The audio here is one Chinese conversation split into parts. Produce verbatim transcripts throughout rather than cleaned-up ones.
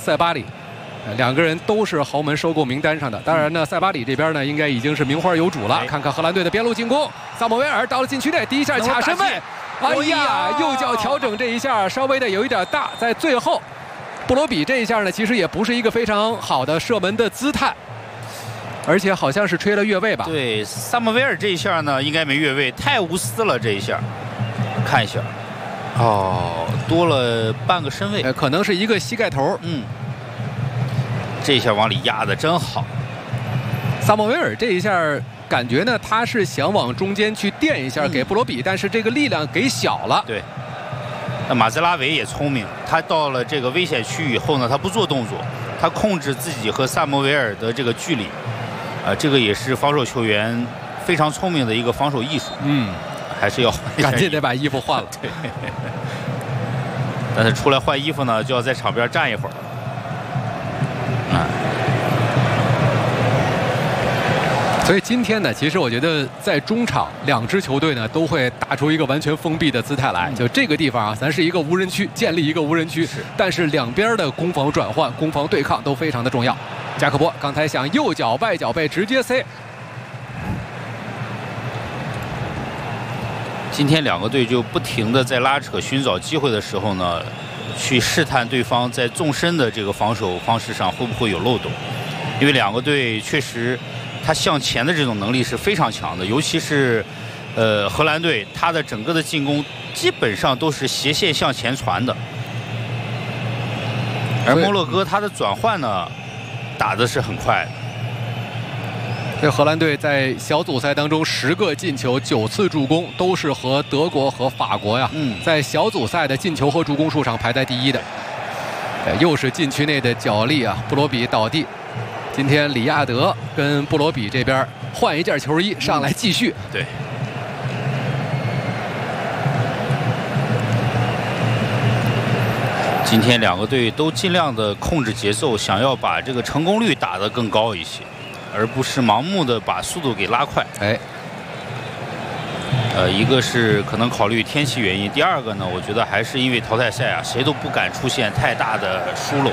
塞巴里。 两个人都是豪门收购名单上的，当然呢，塞巴里这边呢应该已经是名花有主了。看看荷兰队的边路进攻，萨姆维尔到了禁区内，第一下卡身位，哎呀，右脚调整这一下稍微的有一点大，在最后，布罗比这一下呢其实也不是一个非常好的射门的姿态，而且好像是吹了越位吧？ 对，萨姆维尔这一下呢应该没越位，太无私了这一下，看一下，哦，多了半个身位， 呃，可能是一个膝盖头， 嗯。 这一下往里压的真好， 萨莫维尔这一下感觉呢，他是想往中间去垫一下给布罗比，嗯、但是这个力量给小了。 对，那马兹拉维也聪明，他到了这个危险区以后呢，他不做动作，他控制自己和萨莫维尔的这个距离，啊、呃，这个也是防守球员非常聪明的一个防守艺术。嗯，还是要赶紧得把衣服换了。 对，但是出来换衣服呢，就要在场边站一会儿。 啊， 所以今天呢，其实我觉得在中场，两支球队呢都会打出一个完全封闭的姿态来。就这个地方啊，咱是一个无人区，建立一个无人区，但是两边的攻防转换、攻防对抗都非常的重要。加克波刚才想右脚外脚背直接塞。 今天两个队就不停的在拉扯，寻找机会的时候呢。 去试探对方在纵深的这个防守方式上会不会有漏洞，因为两个队确实，他向前的这种能力是非常强的，尤其是，呃，荷兰队，他的整个的进攻基本上都是斜线向前传的，而摩洛哥他的转换呢，打的是很快的。 这荷兰队在小组赛当中十个进球、九次助攻，都是和德国和法国呀，嗯，在小组赛的进球和助攻数上排在第一的。又是禁区内的角力啊，布罗比倒地。今天里亚德跟布罗比这边换一件球衣上来继续。 对。今天两个队都尽量的控制节奏，想要把这个成功率打得更高一些。 而不是盲目的把速度给拉快，哎，呃，一个是可能考虑天气原因，第二个呢，我觉得还是因为淘汰赛啊，谁都不敢出现太大的疏漏。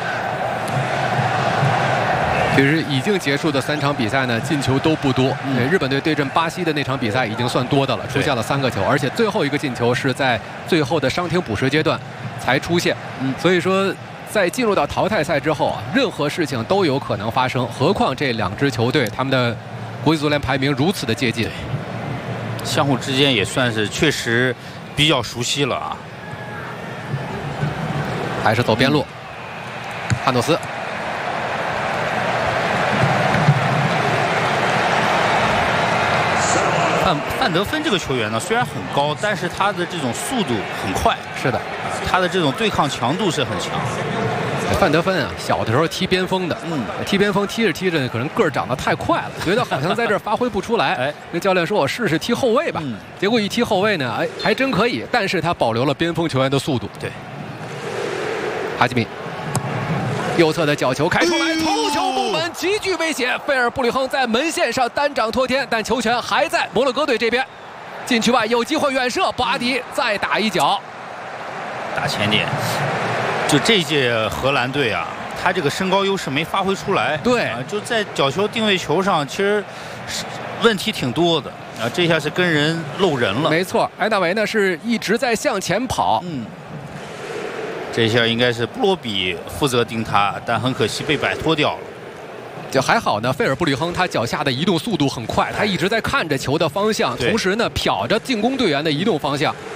其实已经结束的三场比赛呢，进球都不多。嗯、日本队对阵巴西的那场比赛已经算多的了，出现了三个球，而且最后一个进球是在最后的伤停补时阶段才出现。嗯，所以说。 在进入到淘汰赛之后啊，任何事情都有可能发生，何况这两支球队他们的国际足联排名如此的接近， 相互之间也算是确实比较熟悉了啊。 还是走边路，汉诺斯， 范范德芬这个球员呢，虽然很高，但是他的这种速度很快。 是的。 他的这种对抗强度是很强。 范德芬啊，小的时候踢边锋的，嗯，踢边锋踢着踢着，可能个儿长得太快了，觉得好像在这儿发挥不出来。哎，跟教练说：“我试试踢后卫吧。嗯”结果一踢后卫呢，哎，还真可以，但是他保留了边锋球员的速度。 对。 哈基米，右侧的角球开出来，头球攻门，极具威胁。费尔布吕亨在门线上单掌托天，但球权还在摩洛哥队这边。禁区外有机会远射，布阿迪再打一脚。 打前点，就这届荷兰队啊，他这个身高优势没发挥出来。 对， 啊，就在角球定位球上，其实问题挺多的啊。这下是跟人漏人了。 没错，埃达维呢是一直在向前跑。嗯， 这下应该是布罗比负责盯他，但很可惜被摆脱掉了。 就还好呢，费尔布吕亨他脚下的移动速度很快，他一直在看着球的方向，同时呢瞟着进攻队员的移动方向。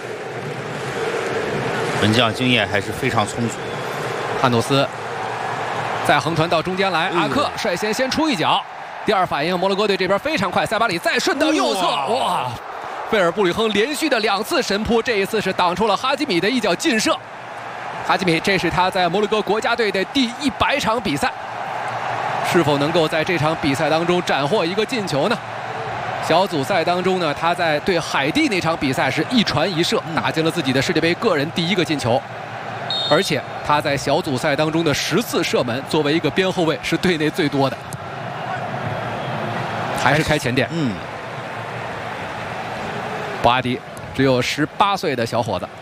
门将经验还是非常充足。 汉诺斯再横传到中间来，阿克率先先出一脚。第二反应，摩洛哥队这边非常快，塞巴里再顺到右侧，哇！费尔布吕亨连续的两次神扑，这一次是挡出了哈基米的一脚劲射。哈基米，这是他在摩洛哥国家队的第一百场比赛，是否能够在这场比赛当中斩获一个进球呢？ 小组赛当中呢，他在对海地那场比赛是一传一射，打进了自己的世界杯个人第一个进球，而且他在小组赛当中的十次射门，作为一个边后卫是队内最多的，还是开前点。嗯，布阿迪只有十八岁的小伙子。